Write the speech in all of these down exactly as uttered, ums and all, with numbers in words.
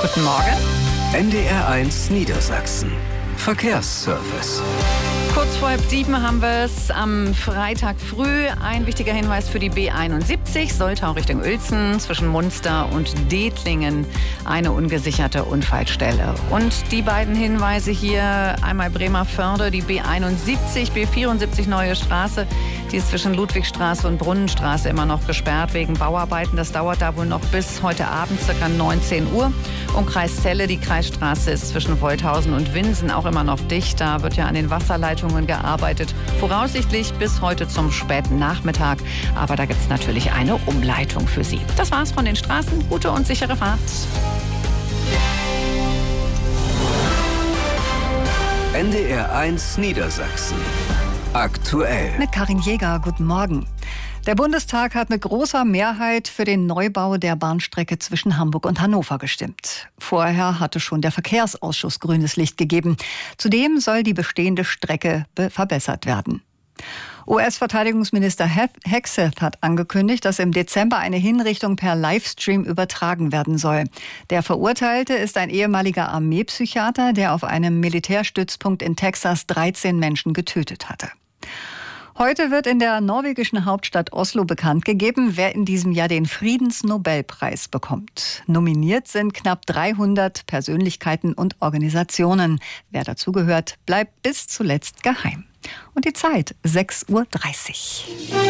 Guten Morgen. N D R eins Niedersachsen. Verkehrsservice. Kurz vor halb sieben haben wir es am Freitag früh. Ein wichtiger Hinweis für die B einundsiebzig, Soltau Richtung Uelzen, zwischen Munster und Dethlingen eine ungesicherte Unfallstelle. Und die beiden Hinweise hier, einmal Bremerförde, die B einundsiebzig, B vierundsiebzig Neue Straße, die ist zwischen Ludwigstraße und Brunnenstraße immer noch gesperrt wegen Bauarbeiten. Das dauert da wohl noch bis heute Abend, ca. neunzehn Uhr. Umkreis Celle, die Kreisstraße ist zwischen Wolthausen und Winsen auch immer noch dicht. Da wird ja an den Wasserleitungen gearbeitet. Voraussichtlich bis heute zum späten Nachmittag. Aber da gibt es natürlich eine Umleitung für Sie. Das war's von den Straßen. Gute und sichere Fahrt. N D R eins Niedersachsen. Aktuell. Mit Karin Jäger, guten Morgen. Der Bundestag hat mit großer Mehrheit für den Neubau der Bahnstrecke zwischen Hamburg und Hannover gestimmt. Vorher hatte schon der Verkehrsausschuss grünes Licht gegeben. Zudem soll die bestehende Strecke verbessert werden. U S-Verteidigungsminister Hegseth hat angekündigt, dass im Dezember eine Hinrichtung per Livestream übertragen werden soll. Der Verurteilte ist ein ehemaliger Armeepsychiater, der auf einem Militärstützpunkt in Texas dreizehn Menschen getötet hatte. Heute wird in der norwegischen Hauptstadt Oslo bekannt gegeben, wer in diesem Jahr den Friedensnobelpreis bekommt. Nominiert sind knapp dreihundert Persönlichkeiten und Organisationen. Wer dazugehört, bleibt bis zuletzt geheim. Und die Zeit, sechs Uhr dreißig.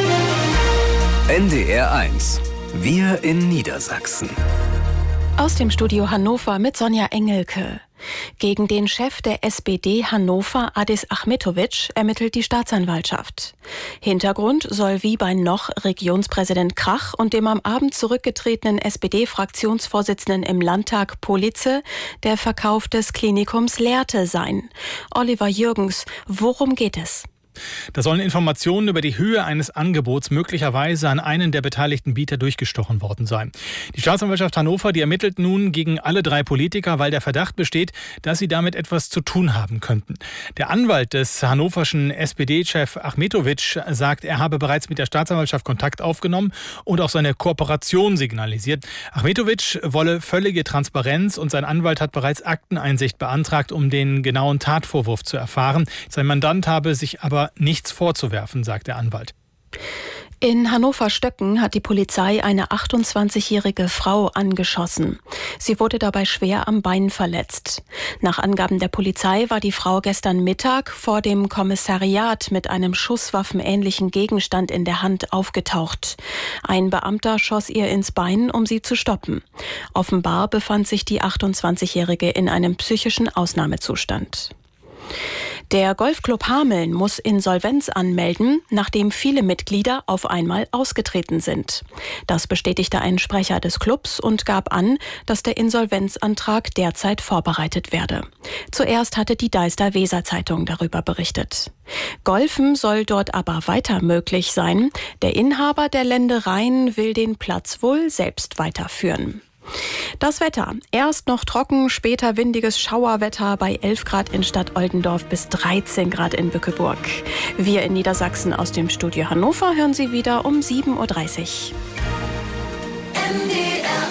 N D R eins. Wir in Niedersachsen. Aus dem Studio Hannover mit Sonja Engelke. Gegen den Chef der S P D Hannover, Adis Achmetović, ermittelt die Staatsanwaltschaft. Hintergrund soll wie bei noch Regionspräsident Krach und dem am Abend zurückgetretenen S P D-Fraktionsvorsitzenden im Landtag Police der Verkauf des Klinikums Lehrte sein. Oliver Jürgens, worum geht es? Da sollen Informationen über die Höhe eines Angebots möglicherweise an einen der beteiligten Bieter durchgestochen worden sein. Die Staatsanwaltschaft Hannover, die ermittelt nun gegen alle drei Politiker, weil der Verdacht besteht, dass sie damit etwas zu tun haben könnten. Der Anwalt des hannoverschen S P D-Chef Achmetović sagt, er habe bereits mit der Staatsanwaltschaft Kontakt aufgenommen und auch seine Kooperation signalisiert. Achmetović wolle völlige Transparenz und sein Anwalt hat bereits Akteneinsicht beantragt, um den genauen Tatvorwurf zu erfahren. Sein Mandant habe sich aber nichts vorzuwerfen, sagt der Anwalt. In Hannover-Stöcken hat die Polizei eine achtundzwanzigjährige Frau angeschossen. Sie wurde dabei schwer am Bein verletzt. Nach Angaben der Polizei war die Frau gestern Mittag vor dem Kommissariat mit einem schusswaffenähnlichen Gegenstand in der Hand aufgetaucht. Ein Beamter schoss ihr ins Bein, um sie zu stoppen. Offenbar befand sich die achtundzwanzigjährige in einem psychischen Ausnahmezustand. Der Golfclub Hameln muss Insolvenz anmelden, nachdem viele Mitglieder auf einmal ausgetreten sind. Das bestätigte ein Sprecher des Clubs und gab an, dass der Insolvenzantrag derzeit vorbereitet werde. Zuerst hatte die Deister Weser-Zeitung darüber berichtet. Golfen soll dort aber weiter möglich sein. Der Inhaber der Ländereien will den Platz wohl selbst weiterführen. Das Wetter. Erst noch trocken, später windiges Schauerwetter bei elf Grad in Stadt Oldendorf bis dreizehn Grad in Bückeburg. Wir in Niedersachsen aus dem Studio Hannover hören Sie wieder um sieben Uhr dreißig. N D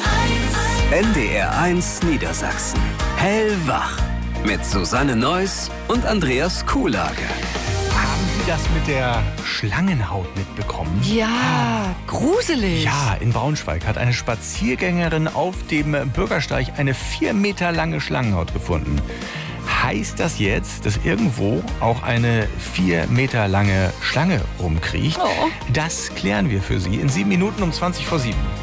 R eins. N D R eins Niedersachsen. Hellwach. Mit Susanne Neuss und Andreas Kuhlage. Haben Sie das mit der Schlangenhaut mitbekommen? Ja, gruselig. Ja, in Braunschweig hat eine Spaziergängerin auf dem Bürgersteig eine vier Meter lange Schlangenhaut gefunden. Heißt das jetzt, dass irgendwo auch eine vier Meter lange Schlange rumkriecht? Oh. Das klären wir für Sie in sieben Minuten um zwanzig vor sieben.